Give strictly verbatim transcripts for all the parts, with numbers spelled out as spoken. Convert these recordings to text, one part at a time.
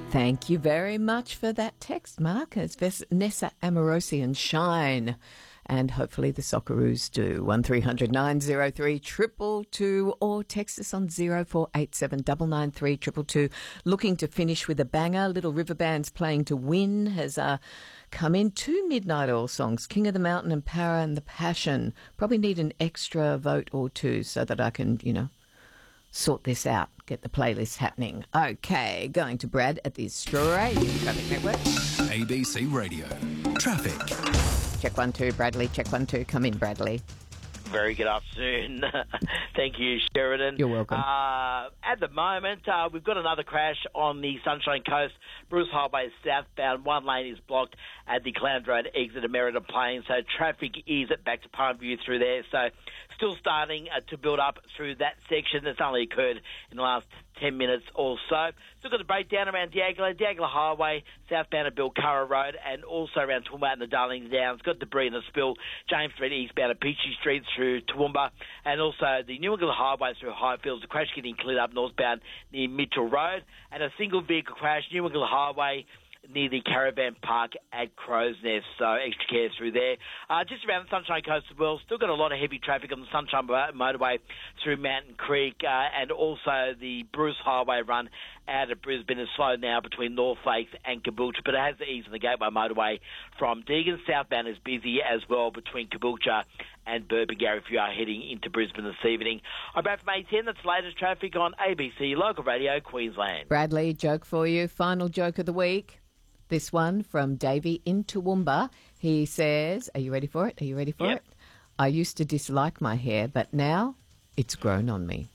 Thank you very much for that text, Mark. It's Nessa Amorosi and Shine. And hopefully the Socceroos do. one three hundred nine oh three two two two or text us on zero four eight seven nine nine three two two two. Looking to finish with a banger. Little River Band's Playing to Win has uh, come in. Two Midnight Oil songs, King of the Mountain and Para and the Passion. Probably need an extra vote or two so that I can, you know, sort this out, get the playlist happening. Okay, going to Brad at the Australian Traffic Network. A B C Radio. Traffic. Check one, two, Bradley. Check one, two. Come in, Bradley. Very good afternoon. Thank you, Sheridan. You're welcome. Uh, at the moment, uh, we've got another crash on the Sunshine Coast. Bruce Highway southbound. One lane is blocked at the Cloud Road exit of Merida Plains. So traffic is back to Palm View through there. So still starting uh, to build up through that section. That's only occurred in the last ten minutes or so. Still got the breakdown around Diagla, Diagla Highway, southbound at Bill Curra Road, and also around Toowoomba and the Darling Downs. Got debris in the spill, James Street eastbound at Peachy Street through Toowoomba, and also the New England Highway through Highfields. The crash getting cleared up northbound near Mitchell Road, and a single vehicle crash, New England Highway, near the Caravan Park at Crow's Nest, so extra care through there. Uh, just around the Sunshine Coast as well, still got a lot of heavy traffic on the Sunshine Motorway through Mountain Creek, uh, and also the Bruce Highway run out of Brisbane is slow now between North Lakes and Caboolture, but it has the ease on the Gateway Motorway from Deagon. Southbound is busy as well between Caboolture and Burpengary if you are heading into Brisbane this evening. I'm back from A ten. That's the latest traffic on A B C Local Radio Queensland. Bradley, joke for you. Final joke of the week. This one from Davey in Toowoomba. He says, are you ready for it? Are you ready for Yep. it? I used to dislike my hair, but now it's grown on me.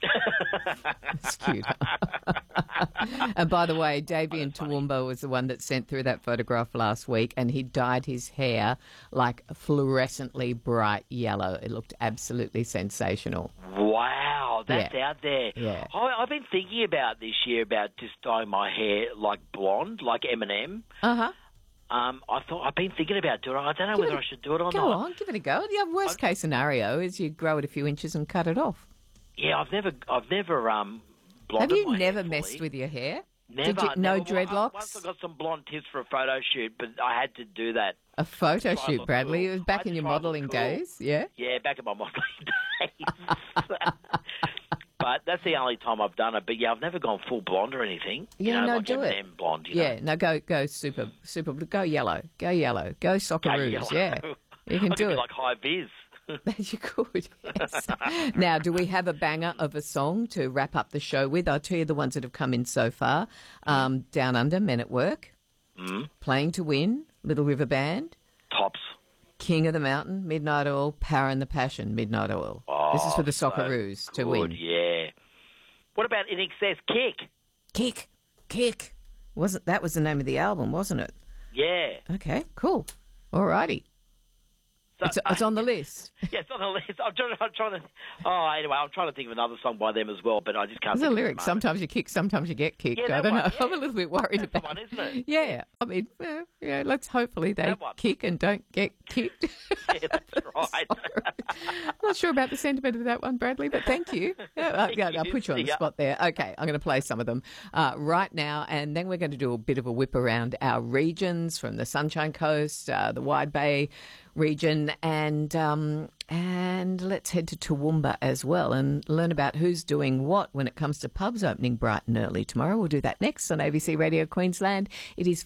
It's cute. And by the way, Davey in Toowoomba was the one that sent through that photograph last week, and he dyed his hair like fluorescently bright yellow. It looked absolutely sensational. Wow, that's Yeah. out there. Yeah. I, I've been thinking about this year about just dyeing my hair like blonde, like Eminem. Uh-huh. Um, I thought I've been thinking about doing it. I don't know Give whether it- I should do it or Go not. on, give it a go. The worst case scenario is you grow it a few inches and cut it off. Yeah, I've never, I've never um, Have blonded you my never hair fully. messed with your hair? Never. Did you, no never. Well, I- dreadlocks? Once I got some blonde tips for a photo shoot, but I had to do that. A photo Try shoot, look Bradley. cool. It was I back had in to your try look modelling cool. days, yeah? Yeah, back in my modelling days. But that's the only time I've done it. But yeah, I've never gone full blonde or anything. Yeah, you know, no, like do it. Eminem blonde. You Yeah, know? no, go go super, super, go yellow, go yellow, go Socceroos, yellow. yeah. You can I do could be it. like high vis. You could, yes. Now, do we have a banger of a song to wrap up the show with? I'll tell you the ones that have come in so far. Um, Down Under, Men at Work, Mm. Playing to Win, Little River Band, Tops. King of the Mountain, Midnight Oil, Power and the Passion, Midnight Oil. this is for the Oh, so Socceroos to good, win. Yeah. What about In Excess Kick? Kick, kick. Wasn't that was the name of the album, wasn't it? Yeah. Okay, cool. All righty. So, It's, it's on the list. yeah, it's on the list. I'm trying, I'm trying to. Oh, anyway, I'm trying to think of another song by them as well, but I just can't. There's a think of it lyric. at the moment. Sometimes you kick, sometimes you get kicked. Yeah, I that don't one, know. yeah. I'm a little bit worried That's the about one, isn't it? Yeah. I mean, well, yeah, let's hopefully they That one. kick and don't get kicked. Yeah, that's right. I'm not sure about the sentiment of that one, Bradley, but thank you. Yeah, uh, yeah, I'll put you on the Yeah. spot there. Okay, I'm going to play some of them uh, right now, and then we're going to do a bit of a whip around our regions from the Sunshine Coast, uh, the Wide Bay region, and um, and let's head to Toowoomba as well and learn about who's doing what when it comes to pubs opening bright and early tomorrow. We'll do that next on A B C Radio Queensland. It is